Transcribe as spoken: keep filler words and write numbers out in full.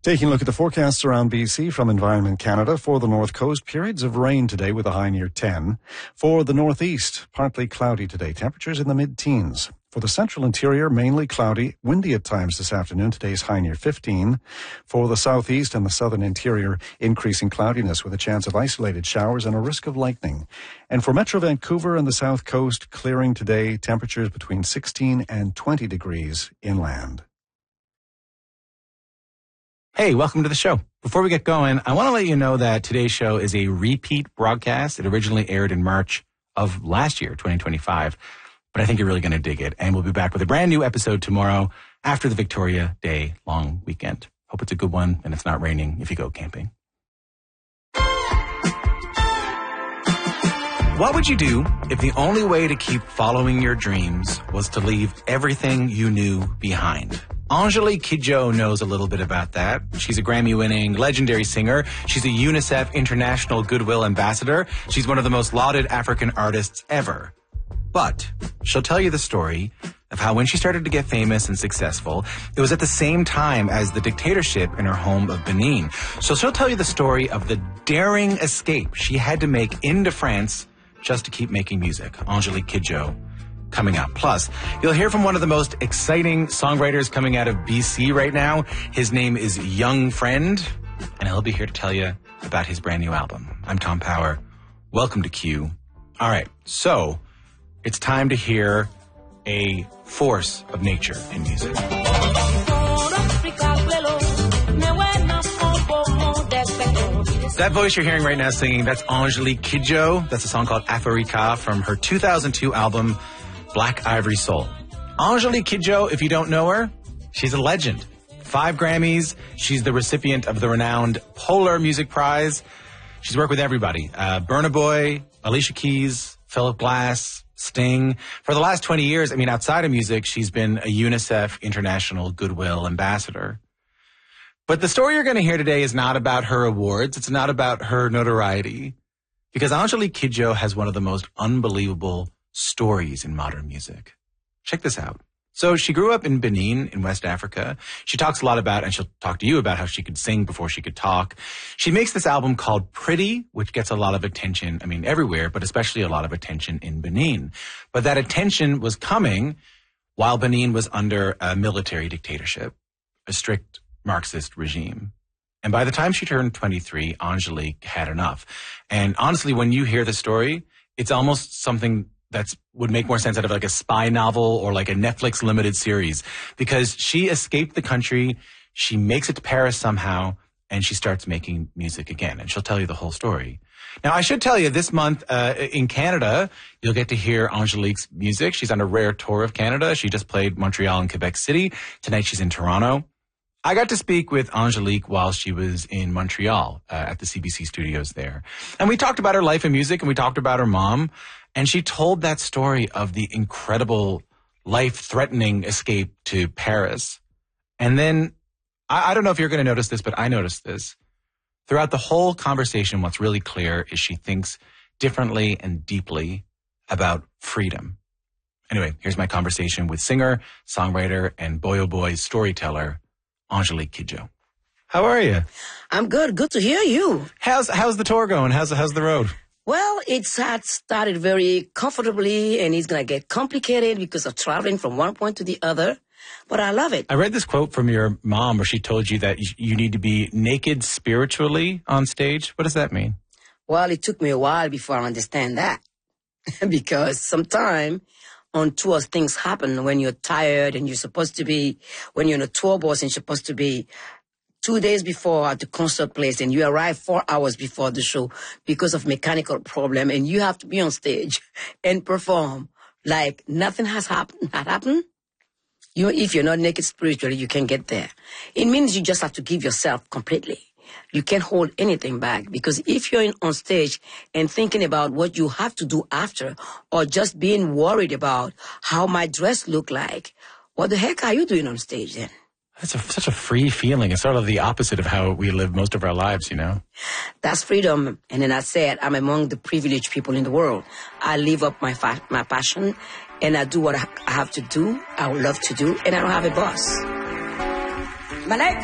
Taking a look at the forecasts around B C from Environment Canada. For the North Coast, periods of rain today with a high near ten. For the Northeast, partly cloudy today. Temperatures in the mid-teens. For the Central Interior, mainly cloudy, windy at times this afternoon. Today's high near fifteen. For the Southeast and the Southern Interior, increasing cloudiness with a chance of isolated showers and a risk of lightning. And for Metro Vancouver and the South Coast, clearing today. Temperatures between sixteen and twenty degrees inland. Hey, welcome to the show. Before we get going, I want to let you know that today's show is a repeat broadcast. It originally aired in March of last year, twenty twenty-five, but I think you're really going to dig it. And we'll be back with a brand new episode tomorrow after the Victoria Day long weekend. Hope it's a good one and it's not raining if you go camping. What would you do if the only way to keep following your dreams was to leave everything you knew behind? Angelique Kidjo knows a little bit about that. She's a Grammy-winning legendary singer. She's a UNICEF International Goodwill Ambassador. She's one of the most lauded African artists ever. But she'll tell you the story of how when she started to get famous and successful, it was at the same time as the dictatorship in her home of Benin. So she'll tell you the story of the daring escape she had to make into France just to keep making music. Angelique Kidjo coming up. Plus, you'll hear from one of the most exciting songwriters coming out of B C right now. His name is Young Friend, and he'll be here to tell you about his brand new album. I'm Tom Power. Welcome to Q. All right, so it's time to hear a force of nature in music. That voice you're hearing right now singing, that's Angelique Kidjo. That's a song called Africa from her two thousand two album, Black Ivory Soul. Angelique Kidjo, if you don't know her, she's a legend. Five Grammys. She's the recipient of the renowned Polar Music Prize. She's worked with everybody. Uh, Burna Boy, Alicia Keys, Philip Glass, Sting. For the last twenty years, I mean, outside of music, she's been a UNICEF International Goodwill Ambassador. But the story you're going to hear today is not about her awards. It's not about her notoriety. Because Angelique Kidjo has one of the most unbelievable stories in modern music. Check this out. So she grew up in Benin in West Africa. She talks a lot about, and she'll talk to you about how she could sing before she could talk. She makes this album called Pretty, which gets a lot of attention, I mean, everywhere, but especially a lot of attention in Benin. But that attention was coming while Benin was under a military dictatorship, a strict Marxist regime. And by the time she turned twenty-three, Angelique had enough. And honestly, when you hear the story, it's almost something that's would make more sense out of like a spy novel or like a Netflix limited series, because she escaped the country, she makes it to Paris somehow, and she starts making music again. And she'll tell you the whole story. Now, I should tell you, this month uh, in Canada, you'll get to hear Angelique's music. She's on a rare tour of Canada. She just played Montreal and Quebec City. Tonight she's in Toronto. I got to speak with Angelique while she was in Montreal uh, at the C B C studios there. And we talked about her life in music, and we talked about her mom. And she told that story of the incredible life-threatening escape to Paris. And then, I, I don't know if you're going to notice this, but I noticed this. Throughout the whole conversation, what's really clear is she thinks differently and deeply about freedom. Anyway, here's my conversation with singer, songwriter, and boy oh boy storyteller, Angelique Kidjo. How are you? I'm good. Good to hear you. How's how's the tour going? How's how's the road? Well, it's had started very comfortably, and it's going to get complicated because of traveling from one point to the other. But I love it. I read this quote from your mom where she told you that you need to be naked spiritually on stage. What does that mean? Well, it took me a while before I understand that. Because sometimes on tours, things happen when you're tired and you're supposed to be, when you're in a tour bus and you're supposed to be two days before at the concert place, and you arrive four hours before the show because of mechanical problem, and you have to be on stage and perform like nothing has happened. Had happened. You, if you're not naked spiritually, you can't get there. It means you just have to give yourself completely. You can't hold anything back, because if you're in, on stage and thinking about what you have to do after, or just being worried about how my dress look like, what the heck are you doing on stage then? That's a, such a free feeling. It's sort of the opposite of how we live most of our lives, you know? That's freedom. And then I said, I'm among the privileged people in the world. I live up my fa- my passion, and I do what I have to do, I would love to do, and I don't have a boss.